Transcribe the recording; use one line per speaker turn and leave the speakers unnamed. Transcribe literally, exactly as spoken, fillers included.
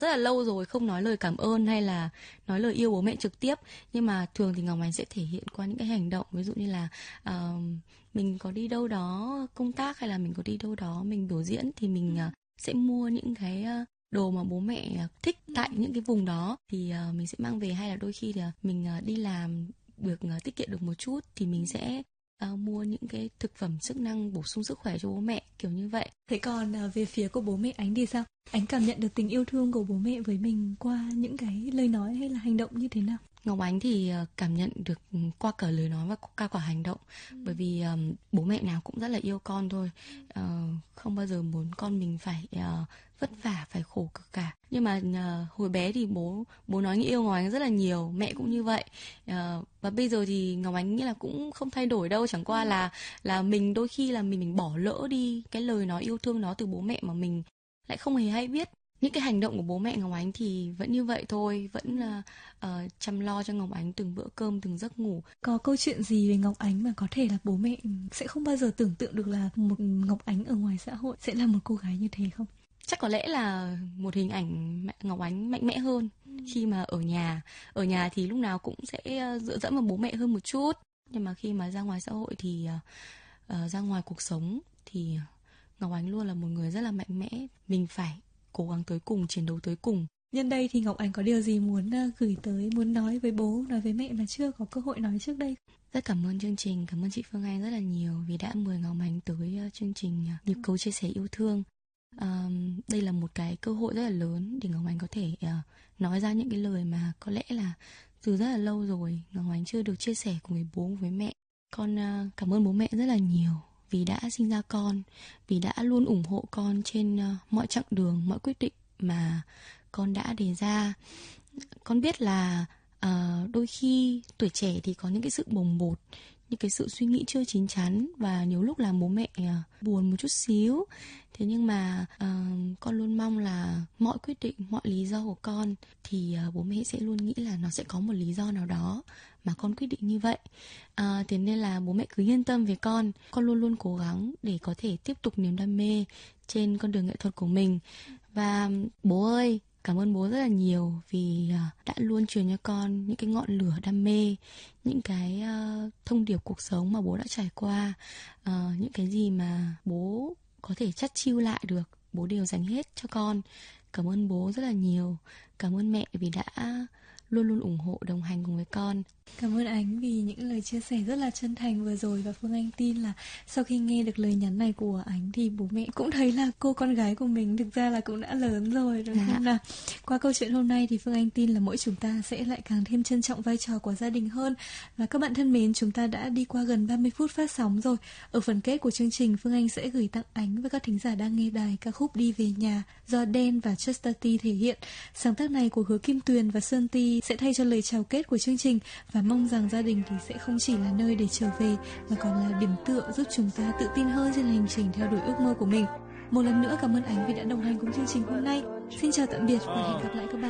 rất là lâu rồi không nói lời cảm ơn hay là nói lời yêu bố mẹ trực tiếp, nhưng mà thường thì Ngọc Ánh sẽ thể hiện qua những cái hành động, ví dụ như là uh, mình có đi đâu đó công tác hay là mình có đi đâu đó mình biểu diễn thì mình uh, sẽ mua những cái uh, đồ mà bố mẹ thích tại những cái vùng đó thì uh, mình sẽ mang về, hay là đôi khi thì uh, mình uh, đi làm được uh, tiết kiệm được một chút thì mình sẽ uh, mua những cái thực phẩm chức năng bổ sung sức khỏe cho bố mẹ, kiểu như vậy.
Thế còn uh, về phía của bố mẹ Ánh thì sao? Ánh cảm nhận được tình yêu thương của bố mẹ với mình qua những cái lời nói hay là hành động như thế nào?
Ngọc Ánh thì cảm nhận được qua cả lời nói và qua cả hành động, ừ. bởi vì um, bố mẹ nào cũng rất là yêu con thôi, uh, không bao giờ muốn con mình phải uh, vất vả, phải khổ cực cả. Nhưng mà uh, hồi bé thì bố bố nói yêu Ngọc Ánh rất là nhiều, mẹ cũng như vậy. Uh, và bây giờ thì Ngọc Ánh nghĩ là cũng không thay đổi đâu, chẳng qua là là mình đôi khi là mình mình bỏ lỡ đi cái lời nói yêu thương đó từ bố mẹ mà mình lại không hề hay biết. Những cái hành động của bố mẹ Ngọc Ánh thì vẫn như vậy thôi, vẫn là uh, chăm lo cho Ngọc Ánh từng bữa cơm, từng giấc ngủ.
Có câu chuyện gì về Ngọc Ánh mà có thể là bố mẹ sẽ không bao giờ tưởng tượng được là một Ngọc Ánh ở ngoài xã hội sẽ là một cô gái như thế không?
Chắc có lẽ là một hình ảnh Ngọc Ánh mạnh mẽ hơn ừ. khi mà ở nhà. Ở nhà thì lúc nào cũng sẽ dựa dẫm vào bố mẹ hơn một chút. Nhưng mà khi mà ra ngoài xã hội thì uh, ra ngoài cuộc sống thì Ngọc Ánh luôn là một người rất là mạnh mẽ. Mình phải cố gắng tới cùng, chiến đấu tới cùng.
Nhân đây thì Ngọc Ánh có điều gì muốn uh, gửi tới, muốn nói với bố, nói với mẹ mà chưa có cơ hội nói trước đây?
Rất cảm ơn chương trình, cảm ơn chị Phương Anh rất là nhiều vì đã mời Ngọc Ánh tới uh, chương trình uh, Nhịp cầu chia sẻ yêu thương. Uh, đây là một cái cơ hội rất là lớn để Ngọc Ánh có thể uh, nói ra những cái lời mà có lẽ là từ rất là lâu rồi Ngọc Ánh chưa được chia sẻ cùng với bố, với mẹ. Con uh, cảm ơn bố mẹ rất là nhiều vì đã sinh ra con, vì đã luôn ủng hộ con trên uh, mọi chặng đường, mọi quyết định mà con đã đề ra. Con biết là uh, đôi khi tuổi trẻ thì có những cái sự bồng bột, những cái sự suy nghĩ chưa chín chắn và nhiều lúc làm bố mẹ uh, buồn một chút xíu. Thế nhưng mà uh, con luôn mong là mọi quyết định, mọi lý do của con thì uh, bố mẹ sẽ luôn nghĩ là nó sẽ có một lý do nào đó mà con quyết định như vậy. À, thế nên là bố mẹ cứ yên tâm về con. Con luôn luôn cố gắng để có thể tiếp tục niềm đam mê trên con đường nghệ thuật của mình. Và bố ơi, cảm ơn bố rất là nhiều vì đã luôn truyền cho con những cái ngọn lửa đam mê, những cái uh, thông điệp cuộc sống mà bố đã trải qua, uh, những cái gì mà bố có thể chắt chiu lại được, bố đều dành hết cho con. Cảm ơn bố rất là nhiều. Cảm ơn mẹ vì đã luôn luôn ủng hộ, đồng hành cùng với con.
Cảm ơn Ánh vì những lời chia sẻ rất là chân thành vừa rồi, và Phương Anh tin là sau khi nghe được lời nhắn này của Ánh thì bố mẹ cũng thấy là cô con gái của mình thực ra là cũng đã lớn rồi, đúng không nào? Qua câu chuyện hôm nay thì Phương Anh tin là mỗi chúng ta sẽ lại càng thêm trân trọng vai trò của gia đình hơn. Và các bạn thân mến, chúng ta đã đi qua gần ba mươi phút phát sóng rồi. Ở phần kết của chương trình, Phương Anh sẽ gửi tặng Ánh và các thính giả đang nghe đài ca khúc Đi Về Nhà do Đen và Chustity thể hiện. Sáng tác này của Hứa Kim Tuyền và Sơn Ti sẽ thay cho lời chào kết của chương trình, và mong rằng gia đình thì sẽ không chỉ là nơi để trở về mà còn là điểm tựa giúp chúng ta tự tin hơn trên hành trình theo đuổi ước mơ của mình. Một lần nữa cảm ơn Ánh vì đã đồng hành cùng chương trình hôm nay. Xin chào tạm biệt và hẹn gặp lại các bạn.